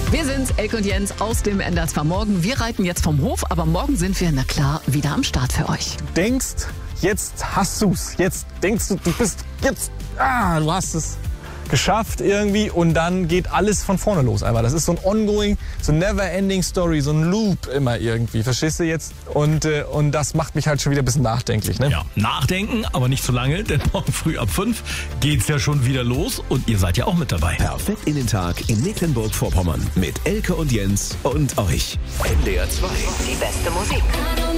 Wir sind's, Elke und Jens aus dem NDR Morgen. Wir reiten jetzt vom Hof, aber morgen sind wir, na klar, wieder am Start für euch. Denkst, jetzt hast du's. Jetzt denkst du, du hast es geschafft irgendwie und dann geht alles von vorne los einmal. Das ist so ein ongoing, so ein never-ending Story, so ein Loop immer irgendwie. Verstehst du jetzt? Und das macht mich halt schon wieder ein bisschen nachdenklich. Ne? Ja, nachdenken, aber nicht zu lange, denn morgen früh ab 5 geht's ja schon wieder los und ihr seid ja auch mit dabei. Perfekt in den Tag in Mecklenburg-Vorpommern mit Elke und Jens und euch. NDR 2. Die beste Musik.